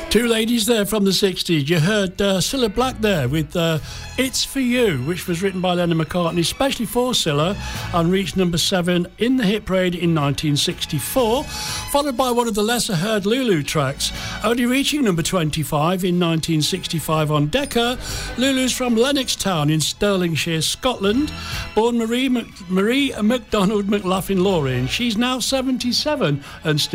Two ladies there from the 60s. You heard Cilla Black there with It's For You, which was written by Lennon McCartney, especially for Cilla, and reached number 7 in the hit parade in 1964, followed by one of the lesser-heard Lulu tracks, only reaching number 25 in 1965 on Decca. Lulu's from Lennoxtown in Stirlingshire, Scotland, born Marie MacDonald McLaughlin Laurie. She's now 77 and still